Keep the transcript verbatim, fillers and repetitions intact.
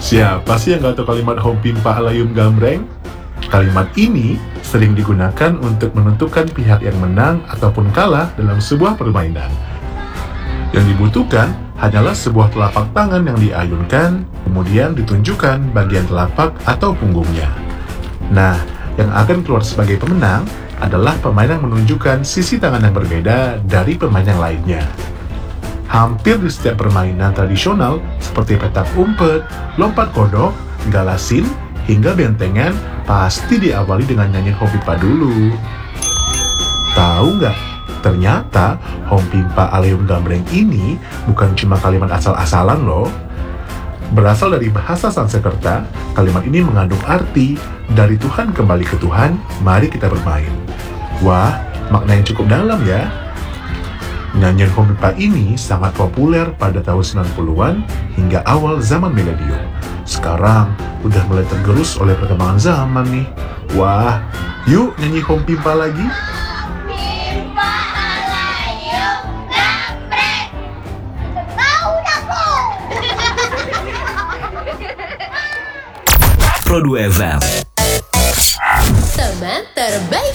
Siapa sih yang gak tahu kalimat Hong Pimpa Alayum Gambreng? Kalimat ini sering digunakan untuk menentukan pihak yang menang ataupun kalah dalam sebuah permainan. Yang dibutuhkan hanyalah sebuah telapak tangan yang diayunkan, kemudian ditunjukkan bagian telapak atau punggungnya. Nah, yang akan keluar sebagai pemenang adalah pemain yang menunjukkan sisi tangan yang berbeda dari pemain yang lainnya. Hampir di setiap permainan tradisional seperti petak umpet, lompat kodok, galasin, hingga bentengan pasti diawali dengan nyanyian Hong Pimpa dulu. Tahu nggak? Ternyata Hong Pimpa Alayum Gambreng ini bukan cuma kalimat asal-asalan loh. Berasal dari bahasa Sanskerta, kalimat ini mengandung arti dari Tuhan kembali ke Tuhan, mari kita bermain. Wah, makna yang cukup dalam ya. Nyanyian Hong Pimpa ini sangat populer pada tahun sembilan puluhan hingga awal zaman milenium. Sekarang udah mulai tergerus oleh perkembangan zaman nih. Wah, yuk nyanyi Hong Pimpa lagi. Pimpa Alayum Gambreng. Tahu dah kok. Pro dua F M. Teman terbaik